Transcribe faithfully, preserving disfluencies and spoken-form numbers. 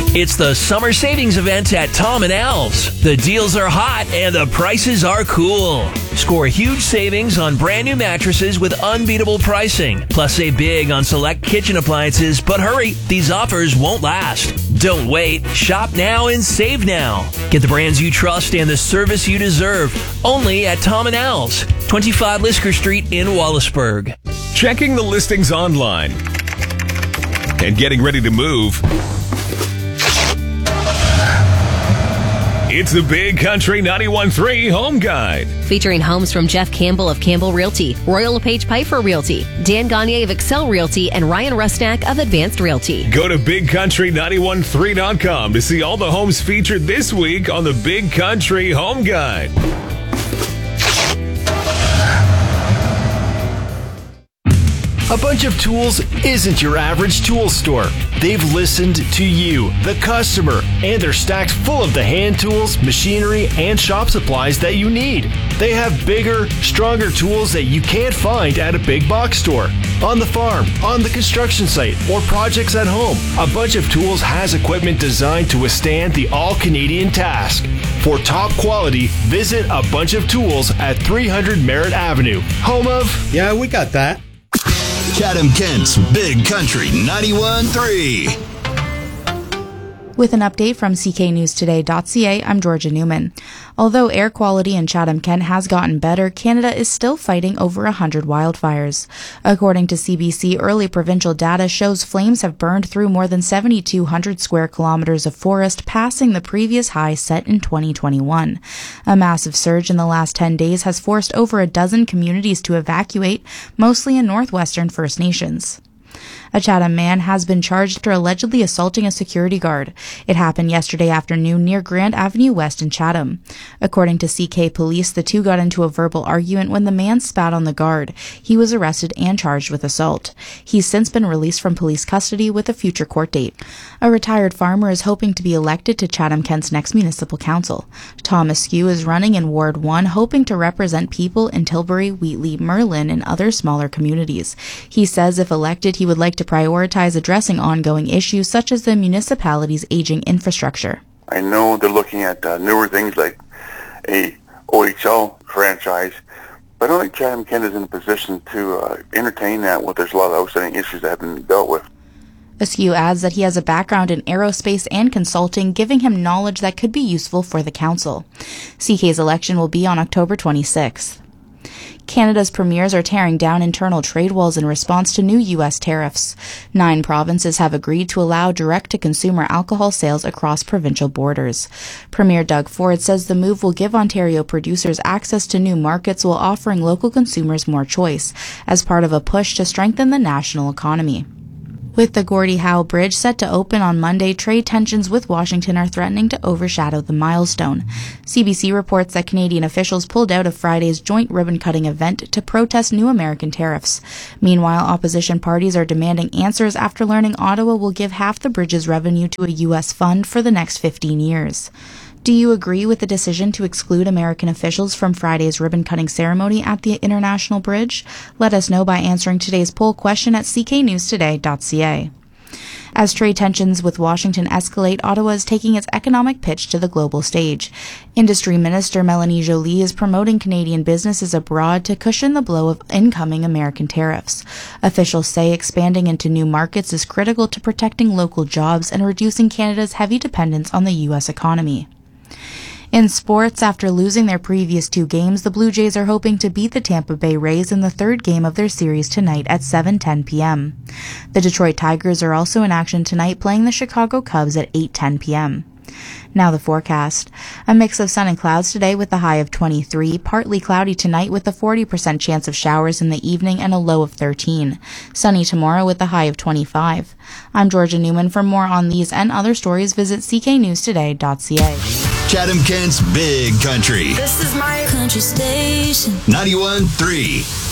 It's the summer savings event at Tom and Al's. The deals are hot and the prices are cool. Score huge savings on brand new mattresses with unbeatable pricing. Plus save big on select kitchen appliances, but hurry, these offers won't last. Don't wait. Shop now and save now. Get the brands you trust and the service you deserve. Only at Tom and Al's, twenty-five Lisker Street in Wallaceburg. Checking the listings online and getting ready to move. It's the Big Country ninety-one point three Home Guide. Featuring homes from Jeff Campbell of Campbell Realty, Royal LePage Piper Realty, Dan Gagne of Excel Realty, and Ryan Rusnak of Advanced Realty. Go to big country nine one three dot com to see all the homes featured this week on the Big Country Home Guide. A Bunch of Tools isn't your average tool store. They've listened to you, the customer, and they're stacked full of the hand tools, machinery, and shop supplies that you need. They have bigger, stronger tools that you can't find at a big box store. On the farm, on the construction site, or projects at home, A Bunch of Tools has equipment designed to withstand the all-Canadian task. For top quality, visit A Bunch of Tools at three hundred Merritt Avenue, home of... Yeah, we got that. Chatham-Kent's Big Country ninety-one point three. With an update from C K News Today dot C A, I'm Georgia Newman. Although air quality in Chatham-Kent has gotten better, Canada is still fighting over one hundred wildfires. According to C B C, early provincial data shows flames have burned through more than seven thousand two hundred square kilometers of forest, passing the previous high set in twenty twenty-one. A massive surge in the last ten days has forced over a dozen communities to evacuate, mostly in northwestern First Nations. A Chatham man has been charged after allegedly assaulting a security guard. It happened yesterday afternoon near Grand Avenue West in Chatham. According to C K Police, the two got into a verbal argument when the man spat on the guard. He was arrested and charged with assault. He's since been released from police custody with a future court date. A retired farmer is hoping to be elected to Chatham-Kent's next municipal council. Tom Askew is running in Ward one, hoping to represent people in Tilbury, Wheatley, Merlin, and other smaller communities. He says if elected, he would like to prioritize addressing ongoing issues such as the municipality's aging infrastructure. I know they're looking at uh, newer things like a O H L franchise, but I don't think Chatham-Kent is in a position to uh, entertain that when there's a lot of outstanding issues that have been dealt with. Askew adds that he has a background in aerospace and consulting, giving him knowledge that could be useful for the council. C K's election will be on October twenty-sixth. Canada's premiers are tearing down internal trade walls in response to new U S tariffs. Nine provinces have agreed to allow direct-to-consumer alcohol sales across provincial borders. Premier Doug Ford says the move will give Ontario producers access to new markets while offering local consumers more choice, as part of a push to strengthen the national economy. With the Gordie Howe Bridge set to open on Monday, trade tensions with Washington are threatening to overshadow the milestone. C B C reports that Canadian officials pulled out of Friday's joint ribbon-cutting event to protest new American tariffs. Meanwhile, opposition parties are demanding answers after learning Ottawa will give half the bridge's revenue to a U S fund for the next fifteen years. Do you agree with the decision to exclude American officials from Friday's ribbon-cutting ceremony at the International Bridge? Let us know by answering today's poll question at c k news today dot c a. As trade tensions with Washington escalate, Ottawa is taking its economic pitch to the global stage. Industry Minister Melanie Joly is promoting Canadian businesses abroad to cushion the blow of incoming American tariffs. Officials say expanding into new markets is critical to protecting local jobs and reducing Canada's heavy dependence on the U S economy. In sports, after losing their previous two games, the Blue Jays are hoping to beat the Tampa Bay Rays in the third game of their series tonight at seven ten p.m. The Detroit Tigers are also in action tonight, playing the Chicago Cubs at eight ten p.m. Now the forecast. A mix of sun and clouds today with a high of twenty-three, partly cloudy tonight with a forty percent chance of showers in the evening and a low of thirteen. Sunny tomorrow with a high of twenty-five. I'm Georgia Newman. For more on these and other stories, visit c k news today dot c a. Chatham-Kent's Big Country. This is my country station. ninety-one point three.